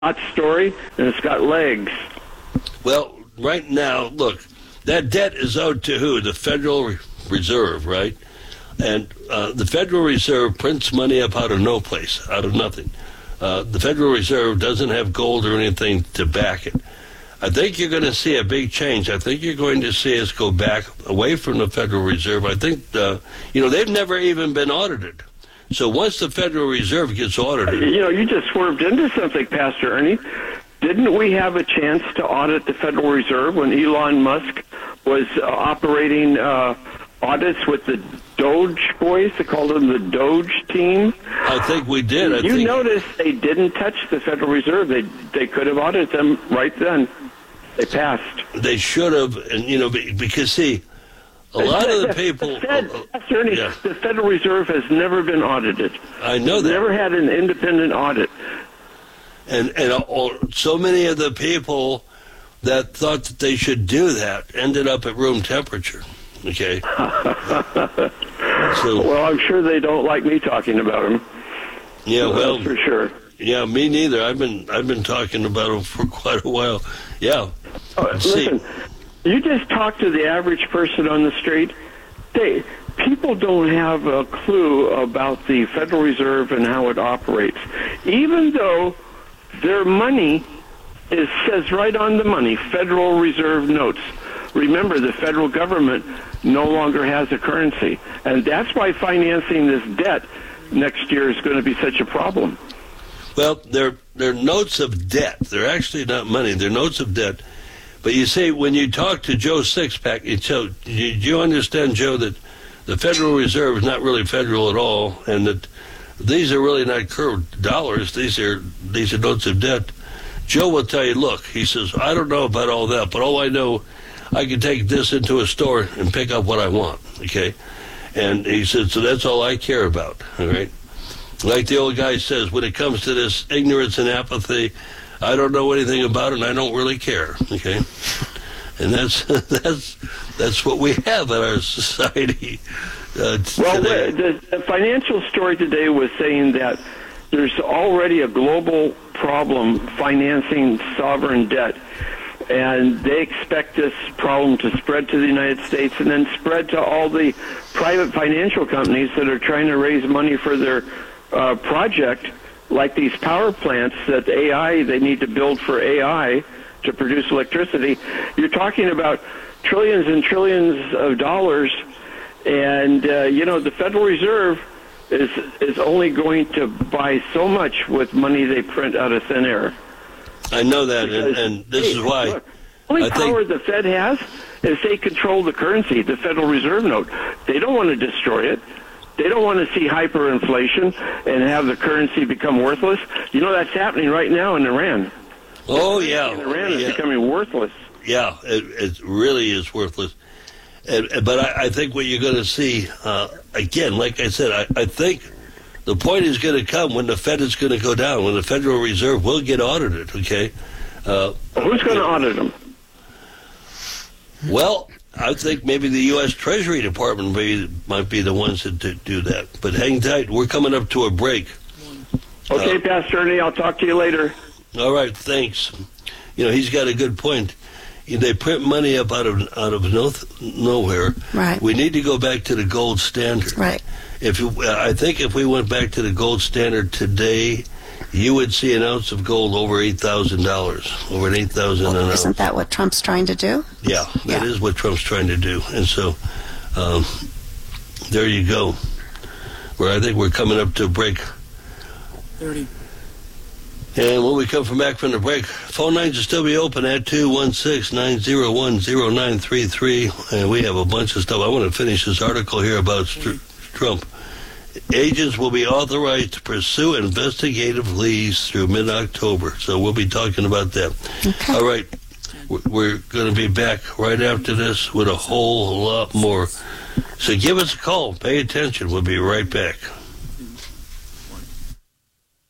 hot story, and it's got legs. Well, right now, look, that debt is owed to who? The Federal Reserve, right? And the Federal Reserve prints money up out of no place, out of nothing. The Federal Reserve doesn't have gold or anything to back it. I think you're going to see a big change. I think you're going to see us go back away from the Federal Reserve. I think, they've never even been audited. So once the Federal Reserve gets audited... You just swerved into something, Pastor Ernie. Didn't we have a chance to audit the Federal Reserve when Elon Musk was operating audits with the Doge boys? They called them the Doge team. I think we did. You noticed they didn't touch the Federal Reserve. They could have audited them right then. They passed. They should have, and because see, a lot of the people. The Federal Reserve has never been audited. I know that. Never had an independent audit. And so many of the people that thought that they should do that ended up at room temperature. Okay. Well, I'm sure they don't like me talking about them. Yeah, well, that's for sure. Yeah, me neither. I've been talking about them for quite a while. Yeah. Listen, you just talk to the average person on the street. People don't have a clue about the Federal Reserve and how it operates, even though their money says right on the money, Federal Reserve notes. Remember, the federal government no longer has a currency, and that's why financing this debt next year is going to be such a problem. Well, they're notes of debt. They're actually not money. They're notes of debt. But you see, when you talk to Joe Sixpack, you understand, Joe, that the Federal Reserve is not really federal at all, and that these are really not curved dollars. These are notes of debt. Joe will tell you, look, he says, I don't know about all that, but all I know, I can take this into a store and pick up what I want, okay? And he said, so that's all I care about, all right? Like the old guy says, when it comes to this ignorance and apathy, I don't know anything about it, and I don't really care, okay? And that's what we have in our society today. The financial story today was saying that there's already a global problem financing sovereign debt, and they expect this problem to spread to the United States and then spread to all the private financial companies that are trying to raise money for their project, like these power plants that they need to build for AI to produce electricity. You're talking about trillions and trillions of dollars, and the Federal Reserve is only going to buy so much with money they print out of thin air. I know that, and this is why. Look, the only power the Fed has is they control the currency, the Federal Reserve note. They don't want to destroy it. They don't want to see hyperinflation and have the currency become worthless. That's happening right now in Iran. Oh, yeah. Iran is becoming worthless. Yeah, it really is worthless. But I think what you're going to see, again, like I said, I think the point is going to come when the Fed is going to go down, when the Federal Reserve will get audited, okay? Who's going to audit them? Well, I think maybe the U.S. Treasury Department might be the ones that do that. But hang tight. We're coming up to a break. Okay, Pastor Ernie, I'll talk to you later. All right, thanks. He's got a good point. They print money up out of nowhere. Right. We need to go back to the gold standard. Right. I think if we went back to the gold standard today, you would see an ounce of gold over $8,000, over an $8,000 an ounce. Isn't that what Trump's trying to do? Yeah, that is what Trump's trying to do. And so, there you go. Where I think we're coming up to a break. 30. And when we come back from the break, phone lines will still be open at 216-901-0933. And we have a bunch of stuff. I want to finish this article here about Trump. Agents will be authorized to pursue investigative leads through mid-October. So we'll be talking about that. Okay. All right. We're going to be back right after this with a whole lot more. So give us a call. Pay attention. We'll be right back.